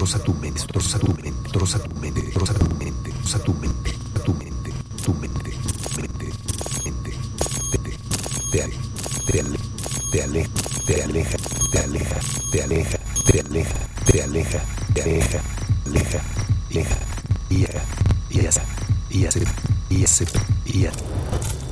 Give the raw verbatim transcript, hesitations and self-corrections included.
destroza tu mente, destroza tu mente, destroza tu mente, destroza tu mente, destroza tu mente, tu mente, tu mente, mente, mente, te, te, te, ale- te, ale- te aleja, te aleja, te aleja, te aleja, te aleja, te aleja, te aleja, aleja, aleja, y ya, y ya, y ya, y ya, y ya.